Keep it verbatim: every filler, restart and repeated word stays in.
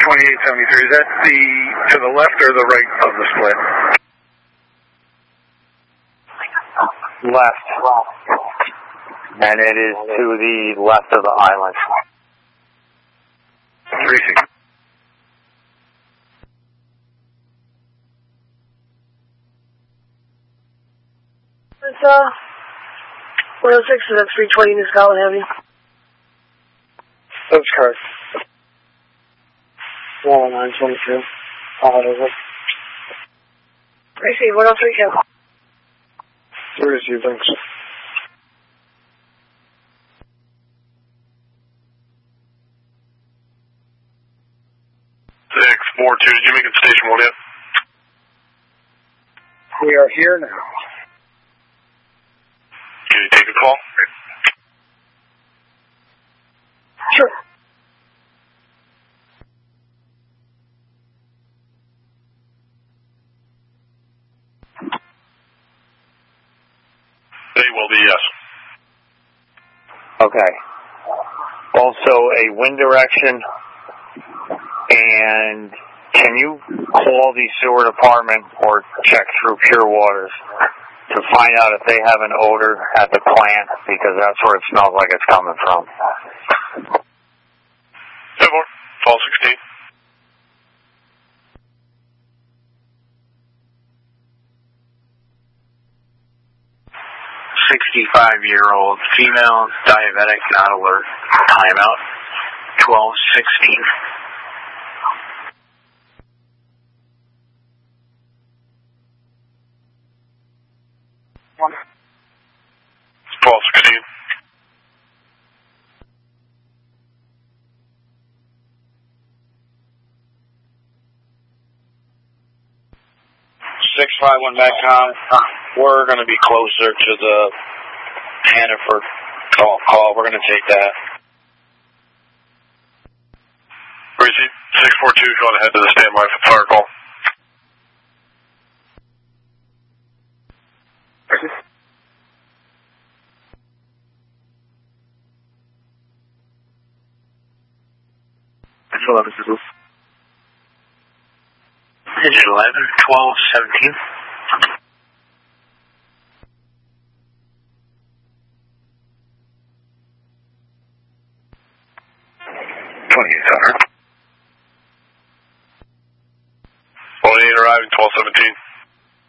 twenty-eight seventy-three, is that the to the left or the right of the split? Left. And it is to the left of the island. three six. It's, uh, one oh six, so that's three twenty in Scotland Avenue. That's correct. one oh nine twenty-two. I'll head over. I see, one oh three, Cap. Three to you, thanks. six four two, did you make it to station one yet? We are here now. Can you take a call? Sure. They will be, yes. Okay. Also a wind direction, and can you call the sewer department or check through Pure Waters to find out if they have an odor at the plant, because that's where it smells like it's coming from. ten four, twelve sixteen. sixty-five-year-old female, diabetic, not alert. Timeout, twelve sixteen. twelve sixteen. six five one Metcom. We're going to be closer to the Hannaford call. call. We're going to take that. Receipt six four two, going ahead to the standby for fire call. eleven, twelve, seventeen. twenty-eight hundred.